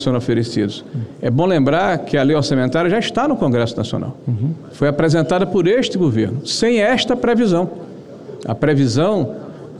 sendo oferecidos. É bom lembrar que a lei orçamentária já está no Congresso Nacional. Foi apresentada por este governo, sem esta previsão. A previsão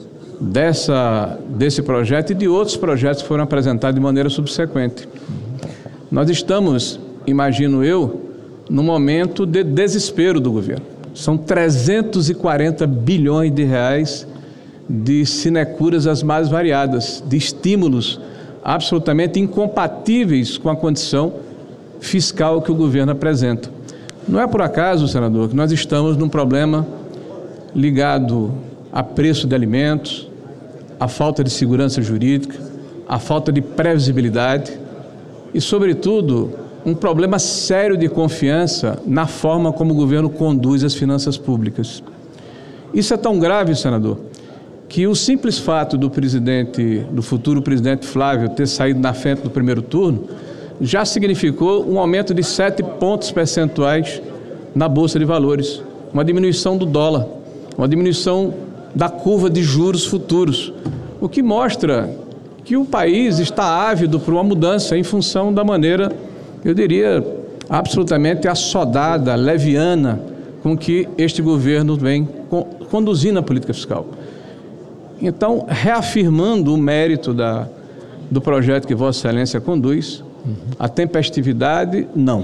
desse projeto e de outros projetos que foram apresentados de maneira subsequente. Nós estamos, imagino eu, num momento de desespero do governo. São 340 bilhões de reais de sinecuras as mais variadas, de estímulos absolutamente incompatíveis com a condição fiscal que o governo apresenta. Não é por acaso, senador, que nós estamos num problema ligado a preço de alimentos, a falta de segurança jurídica, a falta de previsibilidade e, sobretudo, um problema sério de confiança na forma como o governo conduz as finanças públicas. Isso é tão grave, senador, que o simples fato do futuro presidente Flávio ter saído na frente do primeiro turno já significou um aumento de 7 pontos percentuais na Bolsa de Valores, uma diminuição do dólar, uma diminuição da curva de juros futuros, o que mostra que o país está ávido por uma mudança em função da maneira, eu diria, absolutamente assodada, leviana, com que este governo vem conduzindo a política fiscal. Então, reafirmando o mérito do projeto que Vossa Excelência conduz, a tempestividade, não.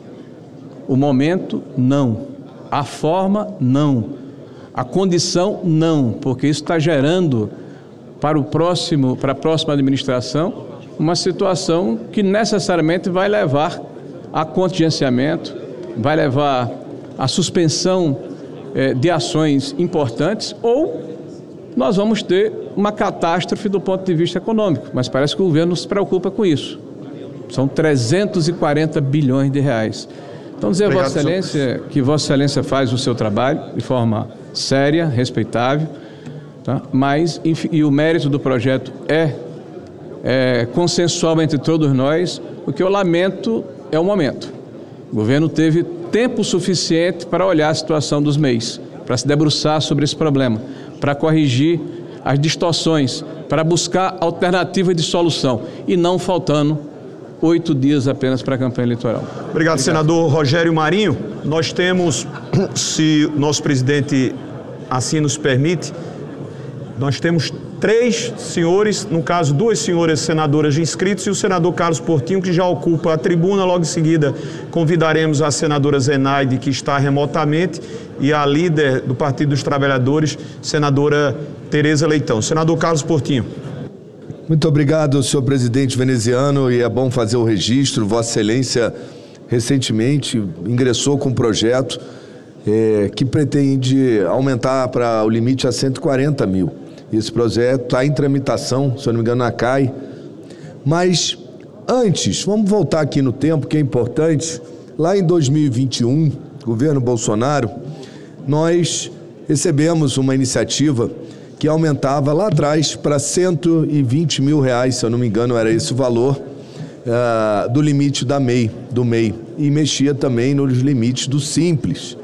O momento, não. A forma, não. A condição, não, porque isso está gerando para a próxima administração uma situação que necessariamente vai levar a contingenciamento, vai levar a suspensão de ações importantes ou nós vamos ter uma catástrofe do ponto de vista econômico, mas parece que o governo não se preocupa com isso. São 340 bilhões de reais. Então, dizer a Vossa Excelência que Vossa Excelência faz o seu trabalho de forma séria, respeitável, tá? Mas, enfim, e o mérito do projeto é consensual entre todos nós. O que eu lamento é o momento. O governo teve tempo suficiente para olhar a situação dos MEIs, para se debruçar sobre esse problema, para corrigir as distorções, para buscar alternativa de solução e não faltando 8 dias apenas para a campanha eleitoral. Obrigado, senador Rogério Marinho. Nós temos, se o nosso presidente assim nos permite, nós temos 3 senhores, no caso 2 senhoras senadoras inscritos e o senador Carlos Portinho, que já ocupa a tribuna. Logo em seguida convidaremos a senadora Zenaide, que está remotamente, e a líder do Partido dos Trabalhadores, senadora Tereza Leitão. Senador Carlos Portinho. Muito obrigado, senhor presidente veneziano, e é bom fazer o registro. Vossa Excelência recentemente ingressou com um projeto que pretende aumentar para o limite a 140 mil. Esse projeto está em tramitação, se eu não me engano, na CAI. Mas antes, vamos voltar aqui no tempo, que é importante. Lá em 2021, governo Bolsonaro, nós recebemos uma iniciativa que aumentava lá atrás para 120 mil reais, se eu não me engano, era esse o valor do limite do MEI, e mexia também nos limites do Simples.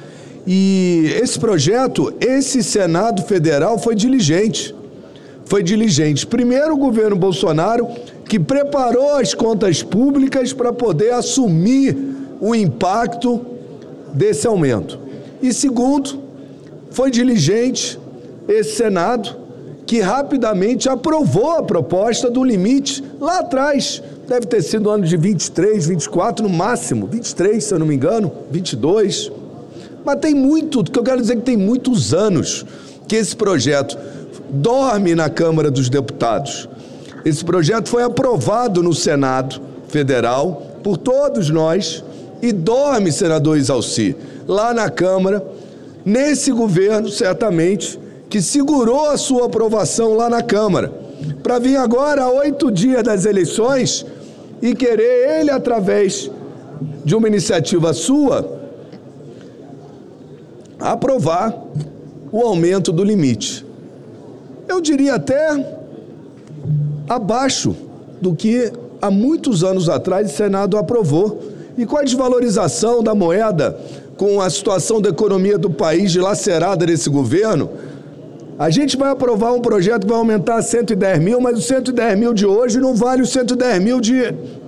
E esse projeto, esse Senado Federal foi diligente. Primeiro, o governo Bolsonaro, que preparou as contas públicas para poder assumir o impacto desse aumento. E segundo, foi diligente esse Senado, que rapidamente aprovou a proposta do limite lá atrás. Deve ter sido no ano de 23, 24 no máximo, 23, se eu não me engano, 22. Mas tem muito, o que eu quero dizer é que tem muitos anos que esse projeto dorme na Câmara dos Deputados. Esse projeto foi aprovado no Senado Federal por todos nós e dorme, senador Isalci, lá na Câmara, nesse governo, certamente, que segurou a sua aprovação lá na Câmara, para vir agora a 8 dias das eleições e querer ele, através de uma iniciativa sua, aprovar o aumento do limite. Eu diria até abaixo do que há muitos anos atrás o Senado aprovou. E com a desvalorização da moeda, com a situação da economia do país dilacerada nesse governo, A gente vai aprovar um projeto que vai aumentar 110 mil, mas os 110 mil de hoje não vale os 110 mil de